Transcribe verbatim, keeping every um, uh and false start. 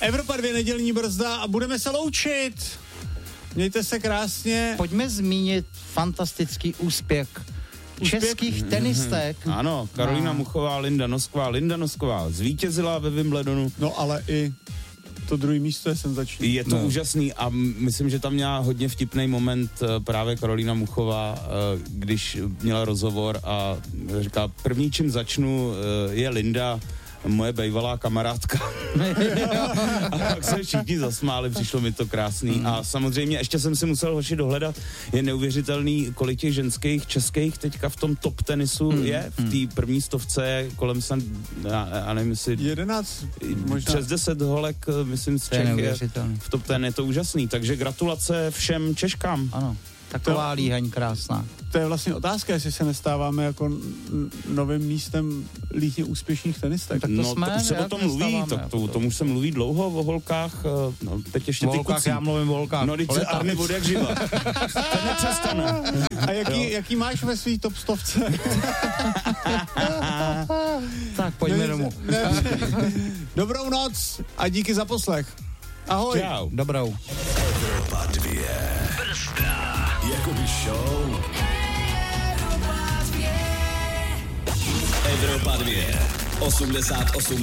Evropa dvě nedělní brzda a budeme se loučit. Mějte se krásně. Pojďme zmínit fantastický úspěch, úspěch? českých tenistek. Mm-hmm. Ano, Karolína no. Muchová, Linda Nosková. Linda Nosková zvítězila ve Wimbledonu. No ale i to druhé místo je senzační. Je to no. úžasný a myslím, že tam měla hodně vtipný moment právě Karolína Muchová, když měla rozhovor a říká, první čím začnu je Linda, moje bývalá kamarádka. A tak se všichni zasmáli, přišlo mi to krásný. Mm. A samozřejmě ještě jsem si musel hoši dohledat, je neuvěřitelný, kolik těch ženských českých teďka v tom top tenisu mm. je. V té první stovce kolem jsem, já, já nevím, jestli jedenáct, možná. Přes deset holek, myslím, z Čech je v top ten, je to úžasný. Takže gratulace všem Češkám. Ano. Taková to, líheň krásná. To je vlastně otázka, jestli se nestáváme jako n- novým místem líhně úspěšných tenistek. Tak to no, jsme, to už se o tom mluví, tak to, tomu se mluví dlouho o holkách, no, teď ještě o ty holkách, kucí. já mluvím o holkách. No, teď se Arny od jak živa. To nepřestane. A jaký, jaký máš ve svý top stovce? Tak pojďme domů. Dobrou noc a díky za poslech. Ahoj. Čau. Dobrou. Evropa dvě. Brzda. Jakoby show. Evropa dvě. osmdesát osm